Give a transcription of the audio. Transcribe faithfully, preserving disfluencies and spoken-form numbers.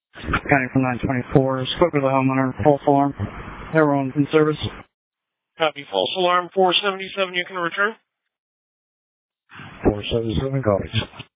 County from nine twenty-four. Spoke with the homeowner. False alarm. Everyone's in service. Copy. False alarm four seventy-seven. You can return. four seventy-seven copies.